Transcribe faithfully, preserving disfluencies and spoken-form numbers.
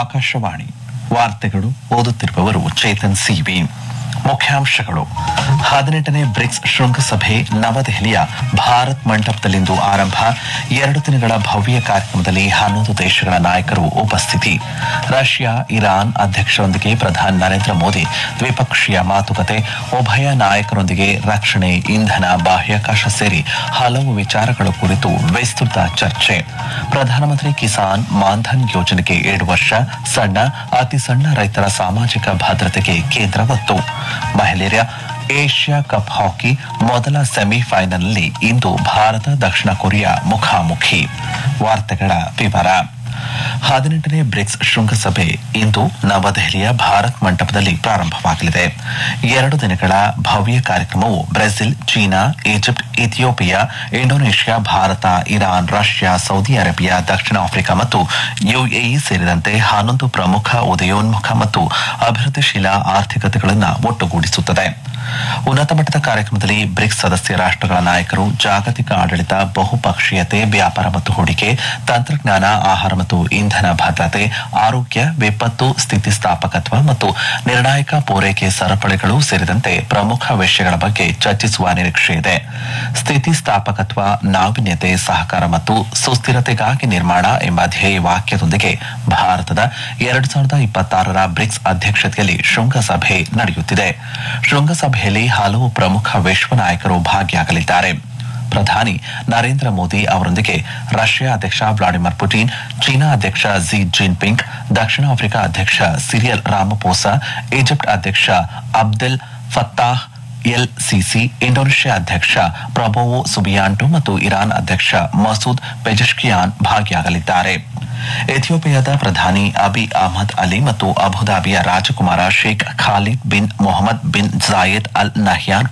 ಆಕಾಶವಾಣಿ ವಾರ್ತೆಗಳು ಓದುತ್ತಿರುವವರು ಚೇತನ್ ಸಿವಿ. ಮುಖ್ಯಾಂಶಗಳು: ಹದಿನೆಂಟನೇ ಬ್ರಿಕ್ಸ್ ಶೃಂಗಸಭೆ ನವದೆಹಲಿಯ ಭಾರತ್ ಮಂಟಪದಲ್ಲಿಂದು ಆರಂಭ. ಎರಡು ದಿನಗಳ ಭವ್ಯ ಕಾರ್ಯಕ್ರಮದಲ್ಲಿ ಹನ್ನೊಂದು ದೇಶಗಳ ನಾಯಕರು ಉಪಸ್ಥಿತಿ. ರಷ್ಯಾ ಇರಾನ್ ಅಧ್ಯಕ್ಷರೊಂದಿಗೆ ಪ್ರಧಾನಿ ನರೇಂದ್ರ ಮೋದಿ ದ್ವಿಪಕ್ಷೀಯ ಮಾತುಕತೆ. ಉಭಯ ನಾಯಕರೊಂದಿಗೆ ರಕ್ಷಣೆ, ಇಂಧನ, ಬಾಹ್ಯಾಕಾಶ ಸೇರಿ ಹಲವು ವಿಚಾರಗಳ ಕುರಿತು ವಿಸ್ತೃತ ಚರ್ಚೆ. ಪ್ರಧಾನಮಂತ್ರಿ ಕಿಸಾನ್ ಮಾನ್ಧನ್ ಯೋಜನೆಗೆ ಏಳು ವರ್ಷ. ಸಣ್ಣ ಅತಿ ಸಣ್ಣ ರೈತರ ಸಾಮಾಜಿಕ ಭದ್ರತೆಗೆ ಕೇಂದ್ರ ಒತ್ತು. ಮಹಿಳೆಯರ ಏಷ್ಯಾ ಕಪ್ ಹಾಕಿ ಮೊದಲ ಸೆಮಿಫೈನಲ್ನಲ್ಲಿ ಇಂದು ಭಾರತ ದಕ್ಷಿಣ ಕೊರಿಯಾ ಮುಖಾಮುಖಿ. ವಾರ್ತೆಗಳ ವಿವರ. ಹದಿನೆಂಟನೇ ಬ್ರಿಕ್ಸ್ ಶೃಂಗಸಭೆ ಇಂದು ನವದೆಹಲಿಯ ಭಾರತ್ ಮಂಟಪದಲ್ಲಿ ಪ್ರಾರಂಭವಾಗಲಿದೆ. ಎರಡು ದಿನಗಳ ಭವ್ಯ ಕಾರ್ಯಕ್ರಮವು Brazil, China, Egypt, Ethiopia, Indonesia, Bharat, Iran, Russia, Saudi Arabia, ದಕ್ಷಿಣ ಆಫ್ರಿಕಾ ಮತ್ತು ಯುಎಇ ಸೇರಿದಂತೆ ಹನ್ನೊಂದು ಪ್ರಮುಖ ಉದಯೋನ್ಮುಖ ಮತ್ತು ಅಭಿವೃದ್ಧಿಶೀಲ ಆರ್ಥಿಕತೆಗಳನ್ನು ಒಟ್ಟುಗೂಡಿಸುತ್ತದೆ. ಉನ್ನತ ಮಟ್ಟದ ಕಾರ್ಯಕ್ರಮದಲ್ಲಿ ಬ್ರಿಕ್ಸ್ ಸದಸ್ಯ ರಾಷ್ಟ್ರಗಳ ನಾಯಕರು ಜಾಗತಿಕ ಆಡಳಿತ, ಬಹುಪಕ್ಷೀಯತೆ, ವ್ಯಾಪಾರ ಮತ್ತು ಹೂಡಿಕೆ, ತಂತ್ರಜ್ಞಾನ, ಆಹಾರ ಮತ್ತು ಇಂಧನ ಭದ್ರತೆ, ಆರೋಗ್ಯ, ವಿಪತ್ತು ಸ್ಥಿತಿಸ್ಥಾಪಕತ್ವ ಮತ್ತು ನಿರ್ಣಾಯಕ ಪೂರೈಕೆ ಸರಪಳಿಗಳು ಸೇರಿದಂತೆ ಪ್ರಮುಖ ವಿಷಯಗಳ ಬಗ್ಗೆ ಚರ್ಚಿಸುವ ನಿರೀಕ್ಷೆ ಇದೆ. ಸ್ಥಿತಿಸ್ಥಾಪಕತ್ವ, ನಾವೀನ್ಯತೆ, ಸಹಕಾರ ಮತ್ತು ಸುಸ್ಥಿರತೆಗಾಗಿ ನಿರ್ಮಾಣ ಎಂಬ ಧ್ಯೇಯ ವಾಕ್ಯದೊಂದಿಗೆ ಭಾರತದ ಎರಡು ಸಾವಿರದ ಇಪ್ಪತ್ತಾರರ ಬ್ರಿಕ್ಸ್ ಅಧ್ಯಕ್ಷತೆಯಲ್ಲಿ ಶೃಂಗಸಭೆ ನಡೆಯುತ್ತಿದೆ. ಶೃಂಗಸಭೆಯಲ್ಲಿ ಹಲವು ಪ್ರಮುಖ ವಿಶ್ವ ನಾಯಕರು ಭಾಗಿಯಾಗಲಿದ್ದಾರೆ. ಪ್ರಧಾನಿ ನರೇಂದ್ರ ಮೋದಿ ಅವರೊಂದಿಗೆ ರಷ್ಯಾ ಅಧ್ಯಕ್ಷ ವ್ಲಾಡಿಮಿರ್ ಪುಟಿನ್, ಚೀನಾ ಅಧ್ಯಕ್ಷ ಝಿ ಜಿನ್ಪಿಂಗ್, ದಕ್ಷಿಣ ಆಫ್ರಿಕಾ ಅಧ್ಯಕ್ಷ ಸಿರಿಯಲ್ ರಾಮಪೋಸಾ, ಈಜಿಪ್ಟ್ ಅಧ್ಯಕ್ಷ Abdel Fattah L CC, Indonesia ಅಧ್ಯಕ್ಷ ಪ್ರಬೋವೋ ಸುಬಿಯಾಂಟೋ ಮತ್ತು ಇರಾನ್ ಅಧ್ಯಕ್ಷ ಮಸೂದ್ ಪೆಜೆಶ್ಕಿಯಾನ್ ಭಾಗಿಯಾಗಲಿದ್ದಾರೆ. ಇಥಿಯೋಪಿಯಾದ ಪ್ರಧಾನಿ ಅಬಿ ಅಹ್ಮದ್ ಅಲಿ ಮತ್ತು ಅಬುಧಾಬಿಯ ರಾಜಕುಮಾರ Sheikh Khalid bin Mohammed bin Zayed Al Nahyan